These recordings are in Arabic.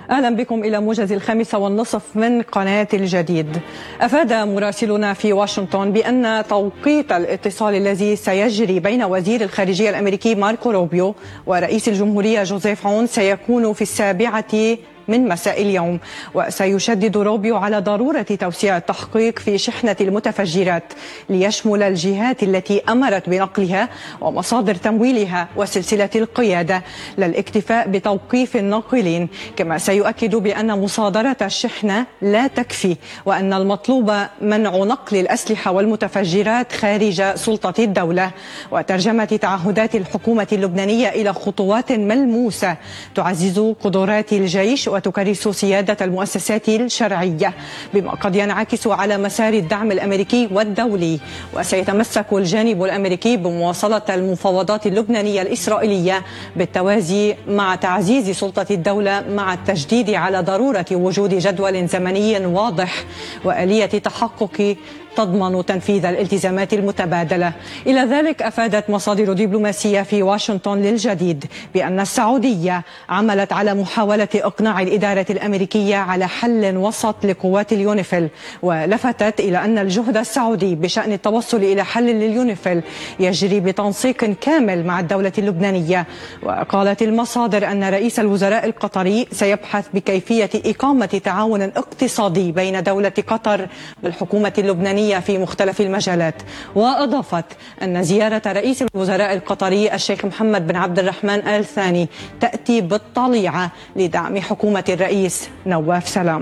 أهلا بكم إلى موجز 5:30 من قناة الجديد. أفاد مراسلنا في واشنطن بأن توقيت الاتصال الذي سيجري بين وزير الخارجية الأمريكي ماركو روبيو ورئيس الجمهورية جوزيف عون سيكون في 7 من مساء اليوم، وسيشدد روبيو على ضرورة توسيع التحقيق في شحنة المتفجرات ليشمل الجهات التي أمرت بنقلها ومصادر تمويلها وسلسلة القيادة، للاكتفاء بتوقيف الناقلين. كما سيؤكد بأن مصادرة الشحنة لا تكفي، وأن المطلوب منع نقل الأسلحة والمتفجرات خارج سلطة الدولة، وترجمة تعهدات الحكومة اللبنانية إلى خطوات ملموسة تعزز قدرات الجيش وتكرس سيادة المؤسسات الشرعية، بما قد ينعكس على مسار الدعم الأمريكي والدولي. وسيتمسك الجانب الأمريكي بمواصلة المفاوضات اللبنانية الإسرائيلية بالتوازي مع تعزيز سلطة الدولة، مع التشديد على ضرورة وجود جدول زمني واضح وآلية تحقق تضمن تنفيذ الالتزامات المتبادلة. إلى ذلك أفادت مصادر دبلوماسية في واشنطن للجديد بأن السعودية عملت على محاولة إقناع الإدارة الأمريكية على حل وسط لقوات اليونيفيل، ولفتت إلى أن الجهد السعودي بشأن التوصل إلى حل لليونيفيل يجري بتنسيق كامل مع الدولة اللبنانية. وقالت المصادر أن رئيس الوزراء القطري سيبحث بكيفية إقامة تعاون اقتصادي بين دولة قطر والحكومة اللبنانية في مختلف المجالات. وأضافت أن زيارة رئيس الوزراء القطري الشيخ محمد بن عبد الرحمن آل ثاني تأتي بالطليعة لدعم حكومة الرئيس نواف سلام.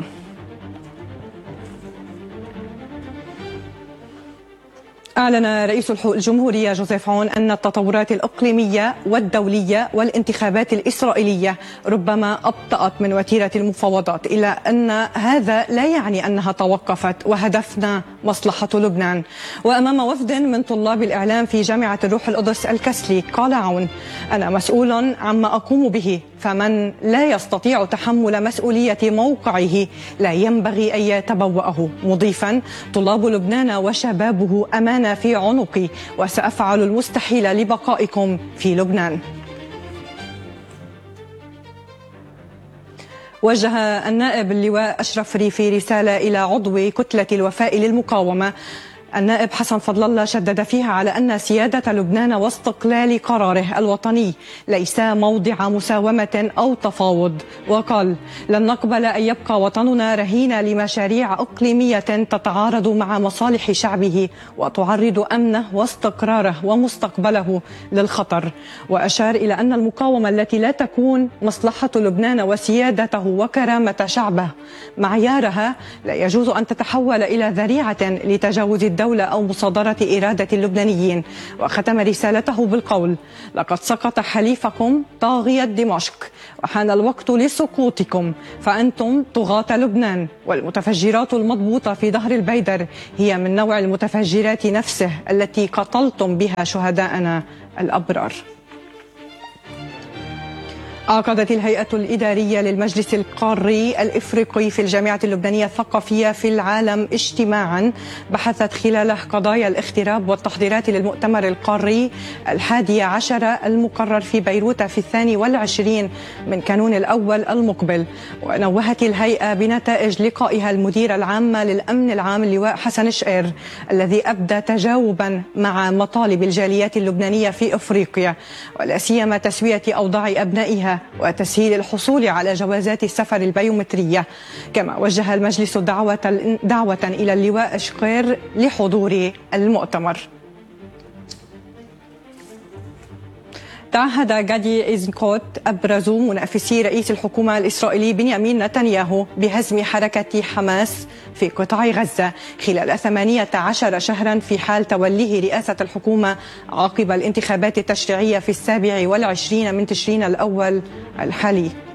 أعلن رئيس الجمهورية جوزيف عون أن التطورات الإقليمية والدولية والانتخابات الإسرائيلية ربما أبطأت من وتيرة المفاوضات، إلا أن هذا لا يعني أنها توقفت وهدفنا مصلحة لبنان. وأمام وفد من طلاب الإعلام في جامعة الروح القدس الكسلي قال عون: أنا مسؤول عما أقوم به، فمن لا يستطيع تحمل مسؤولية موقعه لا ينبغي أن يتبوأه، مضيفا: طلاب لبنان وشبابه أمانة في عنقي، وسأفعل المستحيل لبقائكم في لبنان. وجه النائب اللواء أشرف ريفي رسالة إلى عضو كتلة الوفاء للمقاومة النائب حسن فضل الله، شدد فيها على أن سيادة لبنان واستقلال قراره الوطني ليس موضع مساومة أو تفاوض، وقال: لن نقبل أن يبقى وطننا رهين لمشاريع إقليمية تتعارض مع مصالح شعبه وتعرض أمنه واستقراره ومستقبله للخطر. وأشار إلى أن المقاومة التي لا تكون مصلحة لبنان وسيادته وكرامة شعبه معيارها لا يجوز أن تتحول إلى ذريعة لتجاوز الدولة أو مصادرة إرادة اللبنانيين. وختم رسالته بالقول: لقد سقط حليفكم طاغية دمشق، وحان الوقت لسقوطكم، فأنتم طغاة لبنان. والمتفجرات المضبوطة في ظهر البيدر هي من نوع المتفجرات نفسه التي قتلتم بها شهداءنا الأبرار. عقدت الهيئة الإدارية للمجلس القاري الإفريقي في الجامعة اللبنانية الثقافية في العالم اجتماعا بحثت خلاله قضايا الاغتراب والتحضيرات للمؤتمر القاري 11 المقرر في بيروت في 22 من كانون الأول المقبل. ونوهت الهيئة بنتائج لقائها المدير العام للأمن العام اللواء حسن شقير، الذي أبدى تجاوبا مع مطالب الجاليات اللبنانية في أفريقيا، ولا سيما تسوية أوضاع أبنائها وتسهيل الحصول على جوازات السفر البيومترية. كما وجه المجلس دعوة إلى اللواء شقير لحضور المؤتمر. تعهد غادي إيزنكوت أبرز منافسي رئيس الحكومة الإسرائيلي بنيامين نتنياهو بهزم حركة حماس في قطاع غزة خلال 18 شهرا في حال توليه رئاسة الحكومة عقب الانتخابات التشريعية في 27 من تشرين الأول الحالي.